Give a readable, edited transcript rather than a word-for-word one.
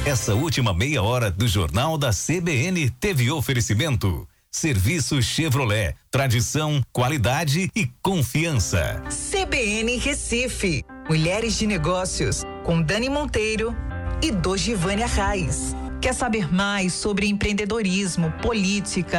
Essa última meia hora do Jornal da CBN teve oferecimento. Serviço Chevrolet, tradição, qualidade e confiança. CBN Recife, Mulheres de Negócios, com Dani Monteiro e Dogivânia Reis. Quer saber mais sobre empreendedorismo, política,